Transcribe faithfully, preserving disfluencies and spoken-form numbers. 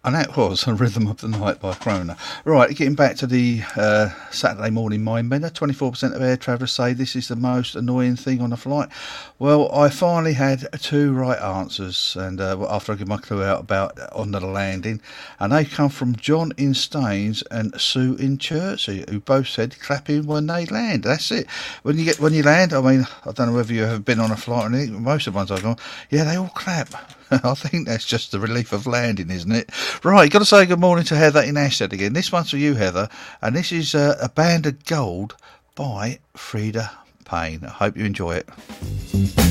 And that was A Rhythm of the Night by Kroner. Right, getting back to the uh, Saturday morning mind bender, twenty-four percent of air travellers say this is the most annoying thing on a flight. Well, I finally had two right answers, and uh, after I give my clue out about on the landing, and they come from John in Staines and Sue in Chertsey, who both said clapping when they land. That's it. When you get when you land, I mean, I don't know whether you have been on a flight or anything, most of the ones I've gone, yeah, they all clap. I think that's just the relief of landing, isn't it? Right, got to say good morning to Heather in Ashtead again. This one's for you, Heather, and this is uh, A Band of Gold by Freda Payne. I hope you enjoy it.